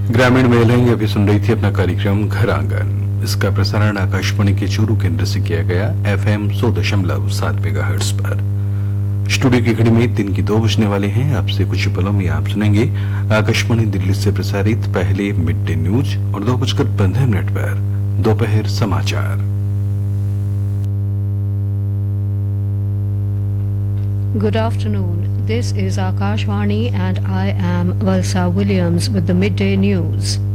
ग्रामीण महिलाएं अभी सुन रही थी अपना कार्यक्रम घर आंगन। इसका प्रसारण आकाशवाणी के चूरू केंद्र से किया गया FM 100.7 मेगाहर्ट्ज पर। स्टूडियो की घड़ी में दिन की 2 बजने वाले हैं। आपसे कुछ पलों में आप सुनेंगे आकाशवाणी दिल्ली से प्रसारित पहले मिड डे न्यूज और 2:15 पर दोपहर समाचार। Good afternoon. This is Akashvani and I am Valsa Williams with the midday news.